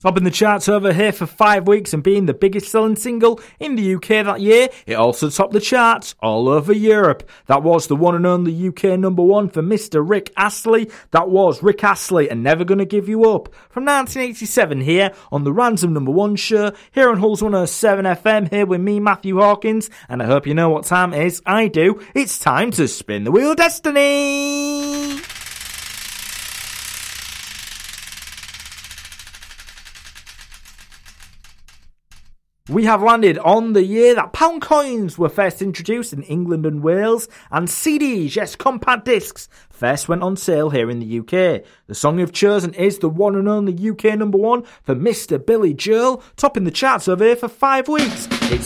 Topping the charts over here for 5 weeks and being the biggest selling single in the UK that year, it also topped the charts all over Europe. That was the one and only UK number one for Mr. Rick Astley. That was Rick Astley and Never Gonna Give You Up from 1987 here on the Random Number One show here on Hulls 107 FM here with me, Matthew Hawkins, and I hope you know what time it is. I do. It's time to spin the Wheel of Destiny. We have landed on the year that pound coins were first introduced in England and Wales, and CDs, yes, compact discs, first went on sale here in the UK. The song you've chosen is the one and only UK number one for Mr. Billy Joel, topping the charts over here for 5 weeks. It's